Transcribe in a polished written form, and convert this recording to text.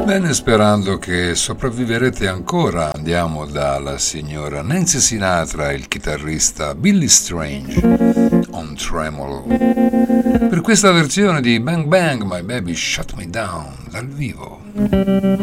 Bene, sperando che sopravviverete ancora, andiamo dalla signora Nancy Sinatra e il chitarrista Billy Strange, on Tremolo, per questa versione di Bang Bang My Baby Shut Me Down dal vivo.